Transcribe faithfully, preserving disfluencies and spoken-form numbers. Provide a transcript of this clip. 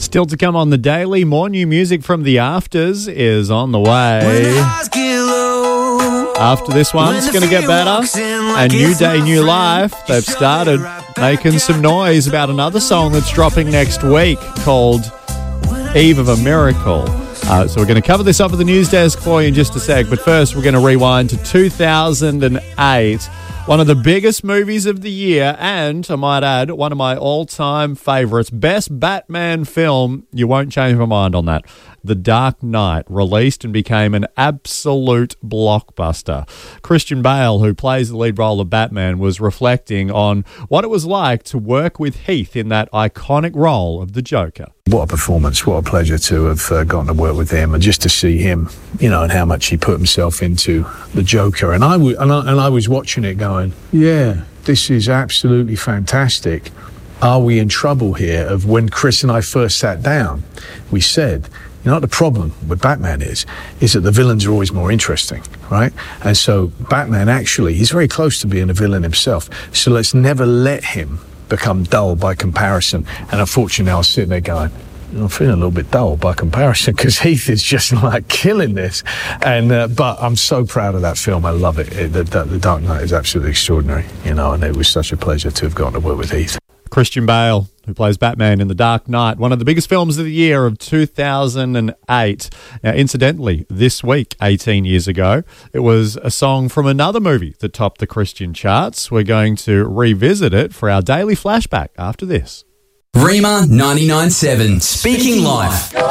Still to come on the Daily, more new music from The Afters is on the way. After this one, it's going to get better. A New Day, New Life. They've started making some noise about another song that's dropping next week called Eve of a Miracle. Uh, so we're going to cover this up at the news desk for you in just a sec. But first, we're going to rewind to two thousand eight. One of the biggest movies of the year, and I might add, one of my all-time favourites. Best Batman film. You won't change my mind on that. The Dark Knight, released and became an absolute blockbuster. Christian Bale, who plays the lead role of Batman, was reflecting on what it was like to work with Heath in that iconic role of the Joker. What a performance, what a pleasure to have uh, gotten to work with him, and just to see him, you know, and how much he put himself into the Joker. And I, w- and I, and I was watching it going, yeah, this is absolutely fantastic. Are we in trouble here? Of when Chris and I first sat down, we said, you know what the problem with Batman is, is that the villains are always more interesting, right? And so Batman actually, he's very close to being a villain himself. So let's never let him become dull by comparison. And unfortunately, I was sitting there going, I'm feeling a little bit dull by comparison because Heath is just like killing this. And uh, but I'm so proud of that film. I love it. it the, the, the Dark Knight is absolutely extraordinary, you know, and it was such a pleasure to have gotten to work with Heath. Christian Bale, who plays Batman in The Dark Knight, one of the biggest films of the year of two thousand eight. Now, incidentally, this week, eighteen years ago, it was a song from another movie that topped the Christian charts. We're going to revisit it for our daily flashback after this. Rima ninety-nine point seven, Speaking Life.